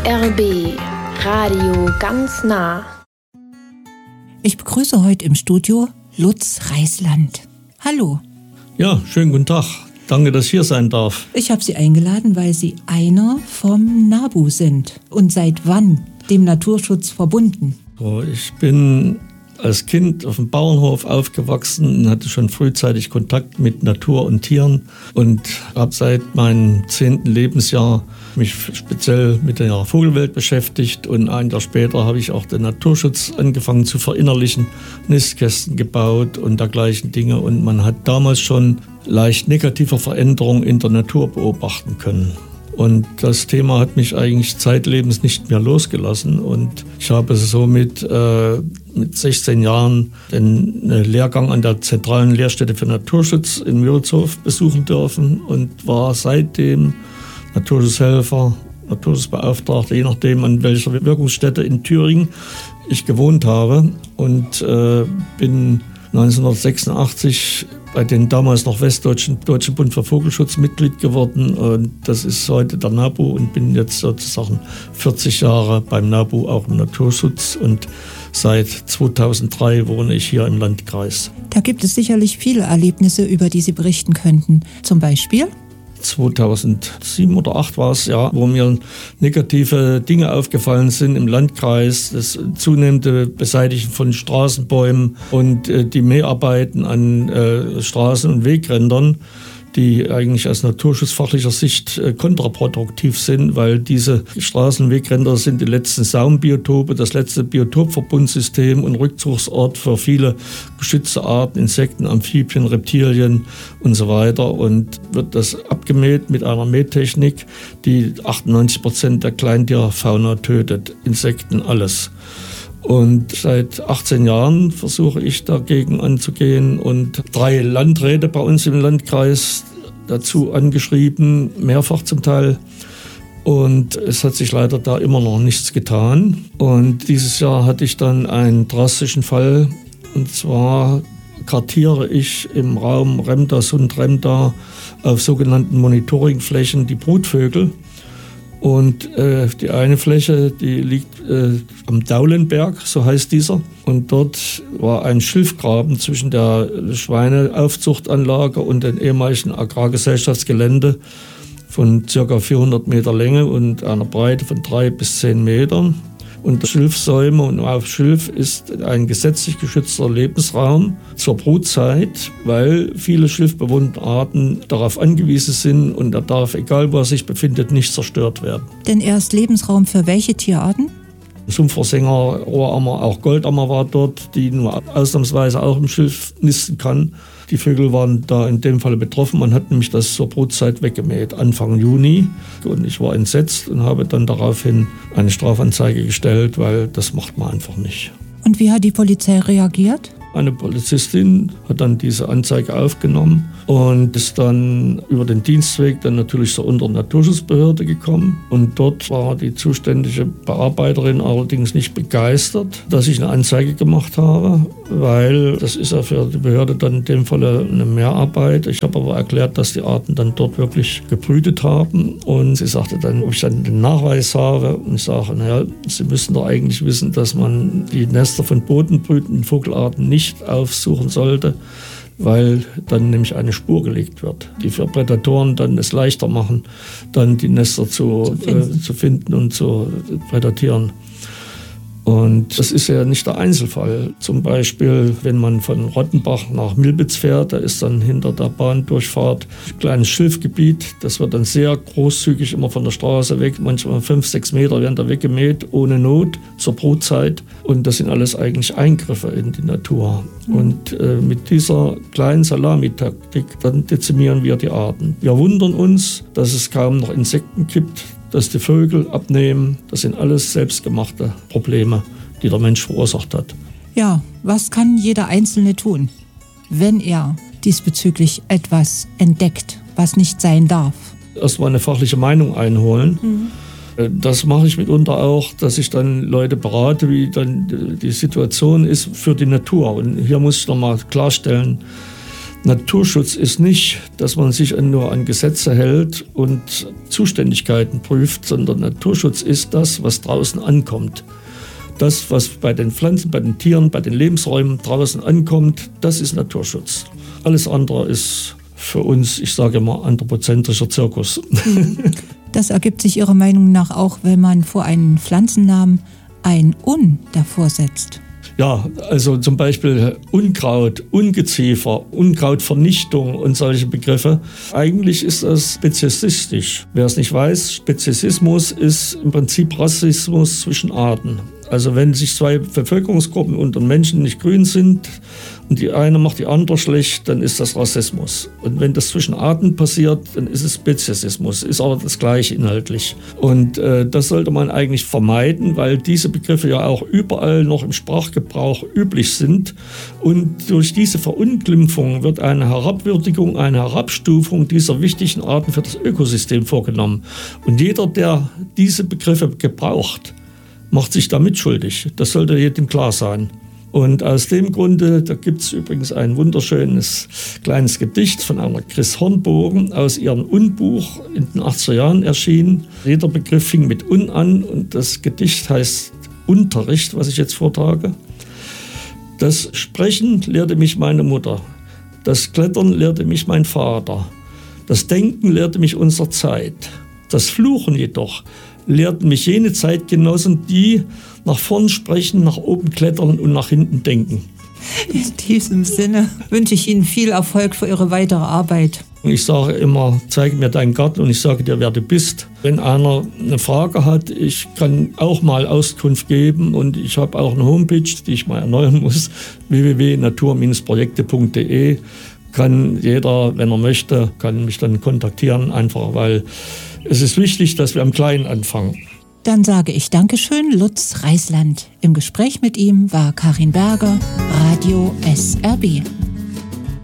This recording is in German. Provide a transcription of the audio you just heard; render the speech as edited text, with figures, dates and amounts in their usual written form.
RBB Radio ganz nah. Ich begrüße heute im Studio Lutz Reisland. Hallo. Ja, schönen guten Tag. Danke, dass ich hier sein darf. Ich habe Sie eingeladen, weil Sie einer vom NABU sind. Und seit wann dem Naturschutz verbunden? Ich bin als Kind auf dem Bauernhof aufgewachsen und hatte schon frühzeitig Kontakt mit Natur und Tieren und habe seit meinem 10. Lebensjahr mich speziell mit der Vogelwelt beschäftigt, und ein Jahr später habe ich auch den Naturschutz angefangen zu verinnerlichen, Nistkästen gebaut und dergleichen Dinge, und man hat damals schon leicht negative Veränderungen in der Natur beobachten können. Und das Thema hat mich eigentlich zeitlebens nicht mehr losgelassen, und ich habe somit mit 16 Jahren den Lehrgang an der Zentralen Lehrstätte für Naturschutz in Mürelshof besuchen dürfen und war seitdem Naturschutzhelfer, Naturschutzbeauftragter, je nachdem an welcher Wirkungsstätte in Thüringen ich gewohnt habe, und bin 1986 bei den damals noch Westdeutschen Deutschen Bund für Vogelschutz Mitglied geworden, und das ist heute der NABU, und bin jetzt sozusagen 40 Jahre beim NABU auch im Naturschutz, und seit 2003 wohne ich hier im Landkreis. Da gibt es sicherlich viele Erlebnisse, über die Sie berichten könnten. Zum Beispiel? 2007 oder 2008 war es, ja, wo mir negative Dinge aufgefallen sind im Landkreis. Das zunehmende Beseitigen von Straßenbäumen und die Mäharbeiten an Straßen- und Wegrändern, die eigentlich aus naturschutzfachlicher Sicht kontraproduktiv sind, weil diese Straßen- und Wegränder sind die letzten Saumbiotope, das letzte Biotopverbundsystem und Rückzugsort für viele geschützte Arten, Insekten, Amphibien, Reptilien und so weiter, und wird das abgemäht mit einer Mähtechnik, die 98% der Kleintierfauna tötet, Insekten, alles. Und seit 18 Jahren versuche ich dagegen anzugehen und 3 Landräte bei uns im Landkreis dazu angeschrieben, mehrfach zum Teil. Und es hat sich leider da immer noch nichts getan. Und dieses Jahr hatte ich dann einen drastischen Fall. Und zwar kartiere ich im Raum Remda-Sund-Remda auf sogenannten Monitoringflächen die Brutvögel. Und die eine Fläche, die liegt am Daulenberg, so heißt dieser. Und dort war ein Schilfgraben zwischen der Schweineaufzuchtanlage und dem ehemaligen Agrargesellschaftsgelände von ca. 400 Meter Länge und einer Breite von 3 bis 10 Metern. Und Schilfsäume und auf Schilf ist ein gesetzlich geschützter Lebensraum zur Brutzeit, weil viele schilfbewohnte Arten darauf angewiesen sind, und er darf, egal wo er sich befindet, nicht zerstört werden. Denn er ist Lebensraum für welche Tierarten? Sumpfversänger, Rohrammer, auch Goldammer war dort, die nur ausnahmsweise auch im Schilf nisten kann. Die Vögel waren da in dem Fall betroffen. Man hat nämlich das zur Brutzeit weggemäht, Anfang Juni. Und ich war entsetzt und habe dann daraufhin eine Strafanzeige gestellt, weil das macht man einfach nicht. Und wie hat die Polizei reagiert? Eine Polizistin hat dann diese Anzeige aufgenommen und ist dann über den Dienstweg dann natürlich zur unteren Naturschutzbehörde gekommen. Und dort war die zuständige Bearbeiterin allerdings nicht begeistert, dass ich eine Anzeige gemacht habe, weil das ist ja für die Behörde dann in dem Fall eine Mehrarbeit. Ich habe aber erklärt, dass die Arten dann dort wirklich gebrütet haben, und sie sagte dann, ob ich dann den Nachweis habe, und ich sage, naja, Sie müssen doch eigentlich wissen, dass man die Nester von bodenbrütenden Vogelarten nicht aufsuchen sollte, weil dann nämlich eine Spur gelegt wird, die für Prädatoren dann es leichter machen, dann die Nester zu finden und zu prädatieren. Und das ist ja nicht der Einzelfall. Zum Beispiel, wenn man von Rottenbach nach Milbitz fährt, da ist dann hinter der Bahndurchfahrt ein kleines Schilfgebiet. Das wird dann sehr großzügig immer von der Straße weg. Manchmal 5-6 Meter werden da weggemäht, ohne Not, zur Brutzeit. Und das sind alles eigentlich Eingriffe in die Natur. Und mit dieser kleinen Salamitaktik, dann dezimieren wir die Arten. Wir wundern uns, dass es kaum noch Insekten gibt, dass die Vögel abnehmen. Das sind alles selbstgemachte Probleme, die der Mensch verursacht hat. Ja, was kann jeder Einzelne tun, wenn er diesbezüglich etwas entdeckt, was nicht sein darf? Erstmal eine fachliche Meinung einholen. Das mache ich mitunter auch, dass ich dann Leute berate, wie dann die Situation ist für die Natur. Und hier muss ich nochmal klarstellen, Naturschutz ist nicht, dass man sich nur an Gesetze hält und Zuständigkeiten prüft, sondern Naturschutz ist das, was draußen ankommt. Das, was bei den Pflanzen, bei den Tieren, bei den Lebensräumen draußen ankommt, das ist Naturschutz. Alles andere ist für uns, ich sage immer, anthropozentrischer Zirkus. Das ergibt sich Ihrer Meinung nach auch, wenn man vor einen Pflanzennamen ein Un davor setzt. Ja, also zum Beispiel Unkraut, Ungeziefer, Unkrautvernichtung und solche Begriffe. Eigentlich ist das speziesistisch. Wer es nicht weiß, Speziesismus ist im Prinzip Rassismus zwischen Arten. Also wenn sich zwei Bevölkerungsgruppen unter Menschen nicht grün sind und die eine macht die andere schlecht, dann ist das Rassismus. Und wenn das zwischen Arten passiert, dann ist es Speziesismus, ist aber das Gleiche inhaltlich. Und das sollte man eigentlich vermeiden, weil diese Begriffe ja auch überall noch im Sprachgebrauch üblich sind. Und durch diese Verunglimpfung wird eine Herabwürdigung, eine Herabstufung dieser wichtigen Arten für das Ökosystem vorgenommen. Und jeder, der diese Begriffe gebraucht, macht sich damit schuldig. Das sollte jedem klar sein. Und aus dem Grunde, da gibt es übrigens ein wunderschönes kleines Gedicht von einer Chris Hornbogen aus ihrem Unbuch in den 80er Jahren erschienen. Jeder Begriff fing mit Un an und das Gedicht heißt Unterricht, was ich jetzt vortrage. Das Sprechen lehrte mich meine Mutter. Das Klettern lehrte mich mein Vater. Das Denken lehrte mich unsere Zeit. Das Fluchen jedoch lehrten mich jene Zeitgenossen, die nach vorn sprechen, nach oben klettern und nach hinten denken. In diesem Sinne wünsche ich Ihnen viel Erfolg für Ihre weitere Arbeit. Ich sage immer, zeige mir deinen Garten und ich sage dir, wer du bist. Wenn einer eine Frage hat, ich kann auch mal Auskunft geben und ich habe auch eine Homepage, die ich mal erneuern muss, www.natur-projekte.de. Kann jeder, wenn er möchte, kann mich dann kontaktieren, einfach weil es ist wichtig, dass wir am Kleinen anfangen. Dann sage ich Dankeschön, Lutz Reisland. Im Gespräch mit ihm war Karin Berger, Radio SRB.